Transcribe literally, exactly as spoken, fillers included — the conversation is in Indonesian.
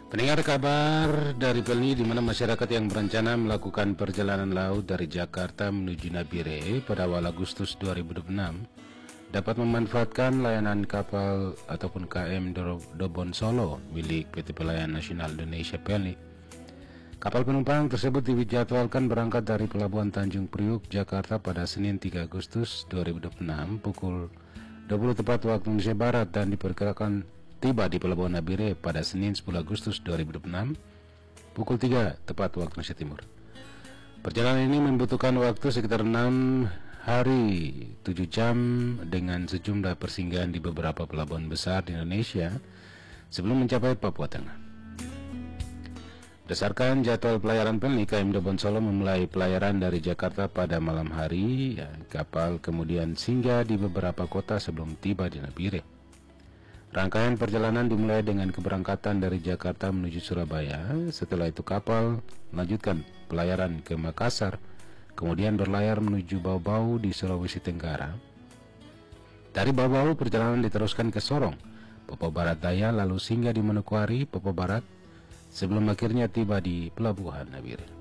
Pendengar kabar dari Pelni, di mana masyarakat yang berencana melakukan perjalanan laut dari Jakarta menuju Nabire pada awal Agustus dua ribu dua puluh enam dapat memanfaatkan layanan kapal ataupun K M Dobon Solo milik P T Pelayaran Nasional Indonesia Pelni. Kapal penumpang tersebut dijadwalkan berangkat dari Pelabuhan Tanjung Priuk, Jakarta pada Senin tiga Agustus dua ribu dua puluh enam pukul dua puluh tepat waktu Indonesia Barat dan diperkirakan tiba di Pelabuhan Nabire pada Senin sepuluh Agustus dua ribu dua puluh enam pukul tiga tepat waktu Indonesia Timur. Perjalanan ini membutuhkan waktu sekitar enam hari tujuh jam dengan sejumlah persinggahan di beberapa pelabuhan besar di Indonesia sebelum mencapai Papua Tengah. Berdasarkan jadwal pelayaran Pelni, K M Dobon Solo memulai pelayaran dari Jakarta pada malam hari. Ya, kapal kemudian singgah di beberapa kota sebelum tiba di Nabire. Rangkaian perjalanan dimulai dengan keberangkatan dari Jakarta menuju Surabaya. Setelah itu kapal melanjutkan pelayaran ke Makassar, kemudian berlayar menuju Bau-Bau di Sulawesi Tenggara. Dari Bau-Bau perjalanan diteruskan ke Sorong, Papua Barat Daya, lalu singgah di Manokwari, Papua Barat, sebelum akhirnya tiba di Pelabuhan Nabire.